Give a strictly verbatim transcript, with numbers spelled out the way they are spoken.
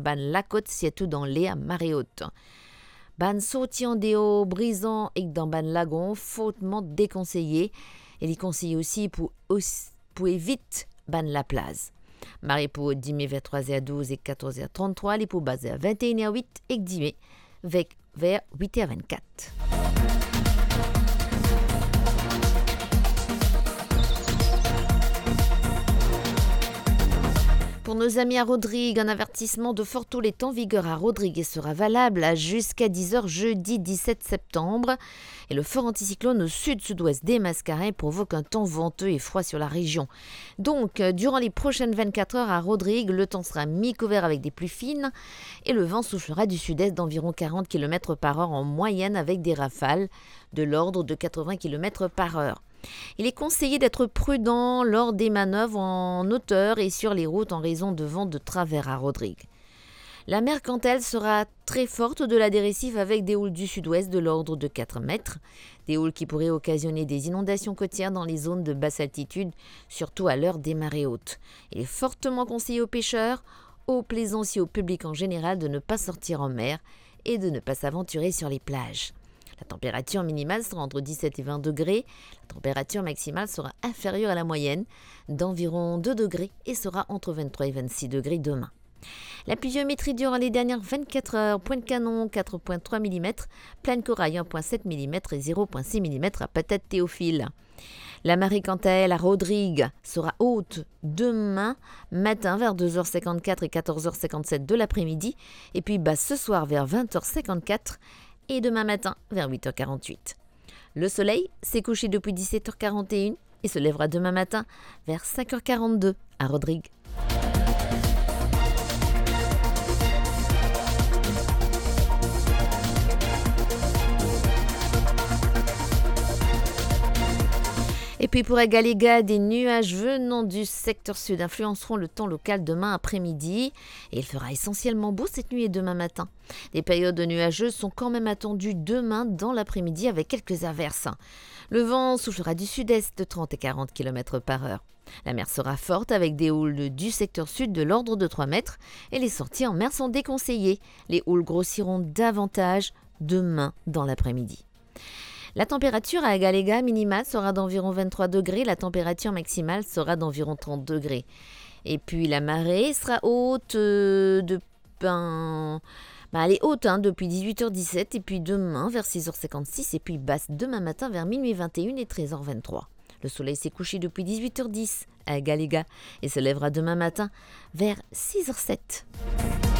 ban la côte, surtout dans les à marée haute. Ban sortant des eaux brisants et dans ban lagon, fautement déconseillé. Et il conseille aussi pour, pour éviter ban la plage. Marée pour dix mai vers trois heures douze et quatorze heures trente-trois, les pour basés à vingt et une heures huit et dix mai vers huit heures vingt-quatre. Pour nos amis à Rodrigue, un avertissement de fort taux est en vigueur à Rodrigue et sera valable jusqu'à dix heures jeudi dix-sept septembre. Et le fort anticyclone au sud-sud-ouest des Mascareins provoque un temps venteux et froid sur la région. Donc, durant les prochaines vingt-quatre heures à Rodrigue, le temps sera mi-couvert avec des pluies fines et le vent soufflera du sud-est d'environ quarante kilomètres par heure en moyenne avec des rafales de l'ordre de quatre-vingts kilomètres par heure. Il est conseillé d'être prudent lors des manœuvres en hauteur et sur les routes en raison de vents de travers à Rodrigue. La mer, quant à elle, sera très forte de la dérécif avec des houles du sud-ouest de l'ordre de quatre mètres. Des houles qui pourraient occasionner des inondations côtières dans les zones de basse altitude, surtout à l'heure des marées hautes. Il est fortement conseillé aux pêcheurs, aux plaisanciers, au public en général de ne pas sortir en mer et de ne pas s'aventurer sur les plages. La température minimale sera entre dix-sept et vingt degrés. La température maximale sera inférieure à la moyenne d'environ deux degrés et sera entre vingt-trois et vingt-six degrés demain. La pluviométrie durant les dernières vingt-quatre heures, Pointe-Canon quatre virgule trois millimètres, Plaine-Corail un virgule sept millimètres et zéro virgule six millimètres à Patate-Théophile. La marée, quant à elle, à Rodrigue, sera haute demain matin vers deux heures cinquante-quatre et quatorze heures cinquante-sept de l'après-midi et puis basse ce soir vers vingt heures cinquante-quatre et demain matin vers huit heures quarante-huit. Le soleil s'est couché depuis dix-sept heures quarante et une et se lèvera demain matin vers cinq heures quarante-deux à Rodrigue. Et puis pour Agaléga, des nuages venant du secteur sud influenceront le temps local demain après-midi et il fera essentiellement beau cette nuit et demain matin. Des périodes nuageuses sont quand même attendues demain dans l'après-midi avec quelques averses. Le vent soufflera du sud-est de trente et quarante kilomètres par heure. La mer sera forte avec des houles du secteur sud de l'ordre de trois mètres et les sorties en mer sont déconseillées. Les houles grossiront davantage demain dans l'après-midi. La température à Agaléga minimale sera d'environ vingt-trois degrés, la température maximale sera d'environ trente degrés. Et puis la marée sera haute euh, de ben, ben elle est haute hein, depuis dix-huit heures dix-sept et puis demain vers six heures cinquante-six et puis basse demain matin vers minuit vingt et une et treize heures vingt-trois. Le soleil s'est couché depuis dix-huit heures dix à Agaléga et se lèvera demain matin vers six heures sept.